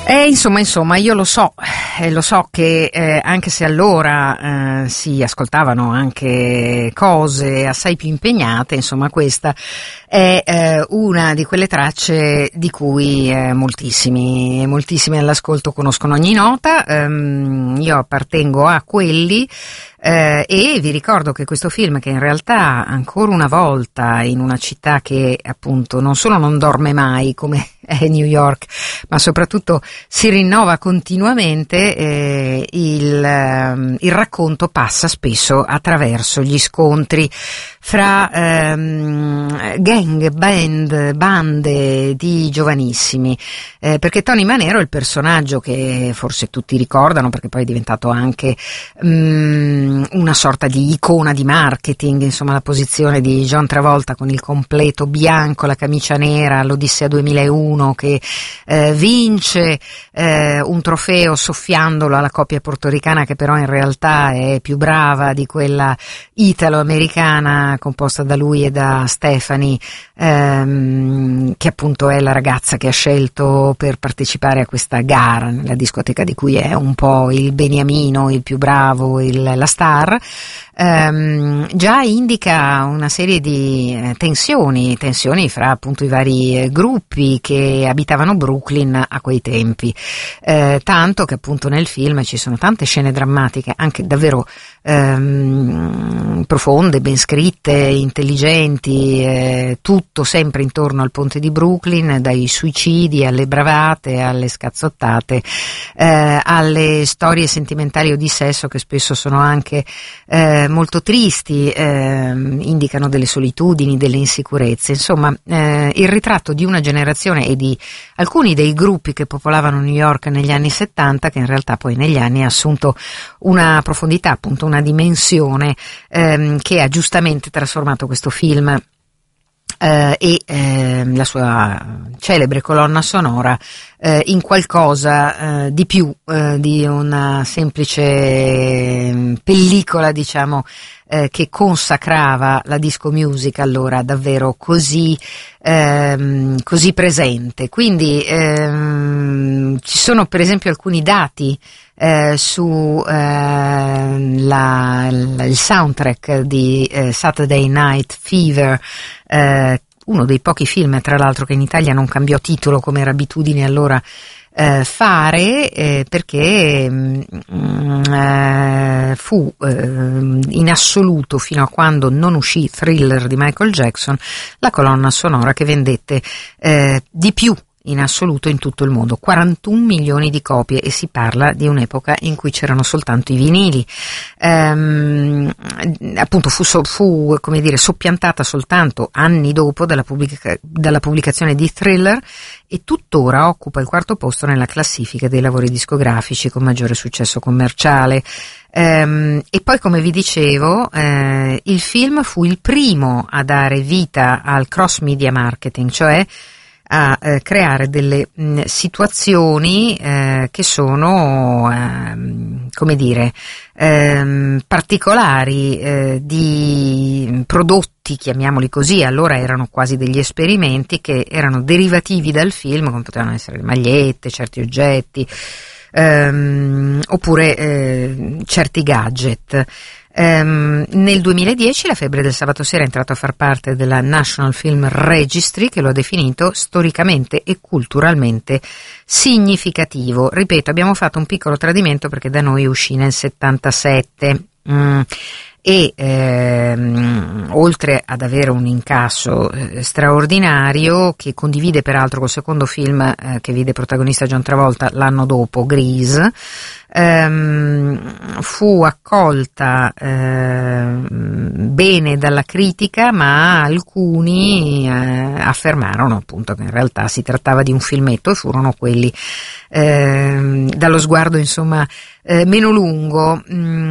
Insomma, io lo so che anche se allora si ascoltavano anche cose assai più impegnate, insomma questa è una di quelle tracce di cui moltissimi all'ascolto conoscono ogni nota. Io appartengo a quelli. E vi ricordo che questo film, che in realtà ancora una volta in una città che appunto non solo non dorme mai come è New York, ma soprattutto si rinnova continuamente, il racconto passa spesso attraverso gli scontri fra bande di giovanissimi, perché Tony Manero è il personaggio che forse tutti ricordano, perché poi è diventato anche una sorta di icona di marketing, insomma la posizione di John Travolta con il completo bianco, la camicia nera, l'Odissea 2001, che vince un trofeo soffiandolo alla coppia portoricana, che però in realtà è più brava di quella italo-americana composta da lui e da Stephanie, che appunto è la ragazza che ha scelto per partecipare a questa gara nella discoteca di cui è un po' il beniamino, il più bravo, la star. Già indica una serie di tensioni fra appunto i vari gruppi che abitavano Brooklyn a quei tempi, tanto che appunto nel film ci sono tante scene drammatiche, anche davvero profonde, ben scritte, intelligenti, tutto sempre intorno al ponte di Brooklyn, dai suicidi alle bravate, alle scazzottate, alle storie sentimentali o di sesso che spesso sono anche molto tristi, indicano delle solitudini, delle insicurezze, insomma il ritratto di una generazione e di alcuni dei gruppi che popolavano New York negli anni 70, che in realtà poi negli anni ha assunto una profondità, appunto una dimensione che ha giustamente trasformato questo film e la sua celebre colonna sonora in qualcosa di più di una semplice pellicola, diciamo, che consacrava la disco music allora davvero così presente. Quindi ci sono per esempio alcuni dati su il soundtrack di Saturday Night Fever, uno dei pochi film tra l'altro che in Italia non cambiò titolo come era abitudine allora fare, perché fu in assoluto, fino a quando non uscì Thriller di Michael Jackson, la colonna sonora che vendette di più in assoluto in tutto il mondo, 41 milioni di copie, e si parla di un'epoca in cui c'erano soltanto i vinili. Appunto fu come dire soppiantata soltanto anni dopo dalla pubblicazione di Thriller, e tuttora occupa il quarto posto nella classifica dei lavori discografici con maggiore successo commerciale. E poi, come vi dicevo, il film fu il primo a dare vita al cross media marketing, cioè a creare delle situazioni che sono come dire particolari, di prodotti, chiamiamoli così, allora erano quasi degli esperimenti che erano derivativi dal film, come potevano essere le magliette, certi oggetti, oppure certi gadget. Nel 2010 La febbre del sabato sera è entrato a far parte della National Film Registry, che lo ha definito storicamente e culturalmente significativo. Ripeto, abbiamo fatto un piccolo tradimento perché da noi uscì nel 77. E oltre ad avere un incasso straordinario, che condivide peraltro col secondo film che vide protagonista John Travolta l'anno dopo, Grease, fu accolta bene dalla critica, ma alcuni affermarono appunto che in realtà si trattava di un filmetto, e furono quelli dallo sguardo insomma meno lungo.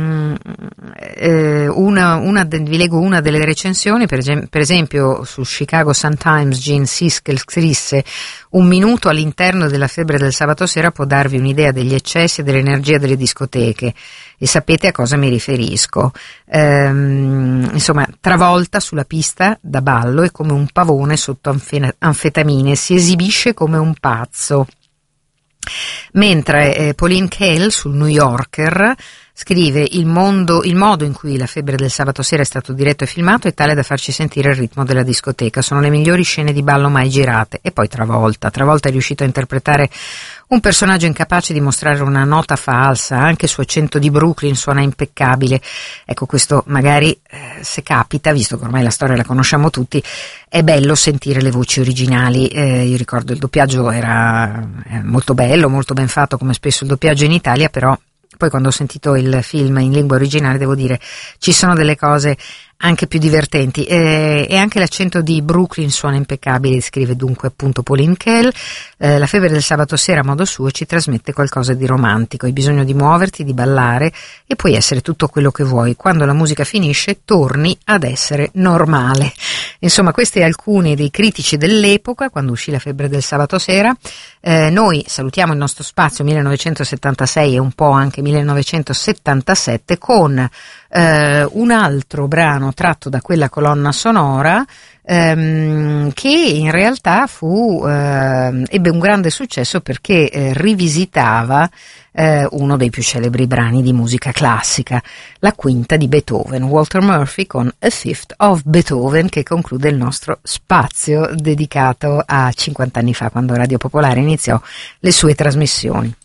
Vi leggo una delle recensioni, per esempio sul Chicago Sun-Times Gene Siskel scrisse: un minuto all'interno della febbre del sabato sera può darvi un'idea degli eccessi e dell'energia delle discoteche, e sapete a cosa mi riferisco. Insomma, Travolta sulla pista da ballo è come un pavone sotto anfetamine, si esibisce come un pazzo. Mentre Pauline Kael sul New Yorker scrive: il modo in cui La febbre del sabato sera è stato diretto e filmato è tale da farci sentire il ritmo della discoteca, sono le migliori scene di ballo mai girate. E poi Travolta è riuscito a interpretare un personaggio incapace di mostrare una nota falsa, anche il suo accento di Brooklyn suona impeccabile. Ecco, questo magari se capita, visto che ormai la storia la conosciamo tutti, è bello sentire le voci originali. Io ricordo il doppiaggio era molto bello, molto ben fatto, come spesso il doppiaggio in Italia, però poi quando ho sentito il film in lingua originale devo dire ci sono delle cose anche più divertenti, e anche l'accento di Brooklyn suona impeccabile, scrive dunque appunto Pauline Kael. La febbre del sabato sera a modo suo ci trasmette qualcosa di romantico, hai bisogno di muoverti, di ballare e puoi essere tutto quello che vuoi, quando la musica finisce torni ad essere normale. Insomma, questi alcuni dei critici dell'epoca quando uscì La febbre del sabato sera. Noi salutiamo il nostro spazio 1976 e un po' anche 1977 con un altro brano tratto da quella colonna sonora che in realtà ebbe un grande successo perché rivisitava uno dei più celebri brani di musica classica, la quinta di Beethoven, Walter Murphy con A Fifth of Beethoven, che conclude il nostro spazio dedicato a 50 anni fa, quando Radio Popolare iniziò le sue trasmissioni.